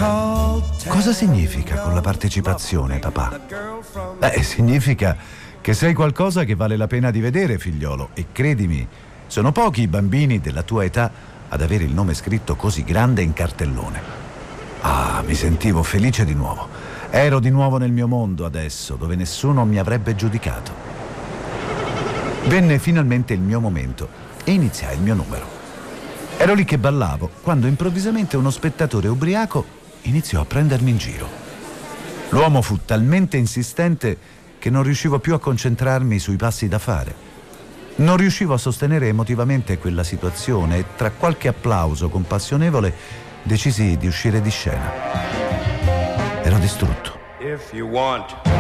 Cosa significa con la partecipazione, papà? Significa che sei qualcosa che vale la pena di vedere, figliolo, e credimi, sono pochi i bambini della tua età ad avere il nome scritto così grande in cartellone. Mi sentivo felice di nuovo. Ero di nuovo nel mio mondo adesso, dove nessuno mi avrebbe giudicato. Venne finalmente il mio momento e iniziai il mio numero. Ero lì che ballavo quando improvvisamente uno spettatore ubriaco iniziò a prendermi in giro. L'uomo fu talmente insistente che non riuscivo più a concentrarmi sui passi da fare. Non riuscivo a sostenere emotivamente quella situazione e tra qualche applauso compassionevole decisi di uscire di scena. Ero distrutto. If you want